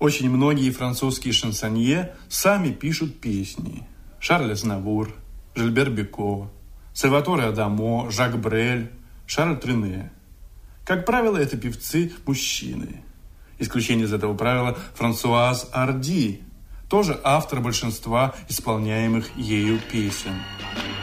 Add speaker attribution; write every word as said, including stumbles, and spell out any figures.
Speaker 1: Очень многие французские шансонье сами пишут песни. Шарль Азнавур, Жильбер Беко, Сальваторе Адамо, Жак Брель, Шарль Трене. Как правило, это певцы-мужчины. Исключение из этого правила Франсуаз Арди, тоже автор большинства исполняемых ею песен.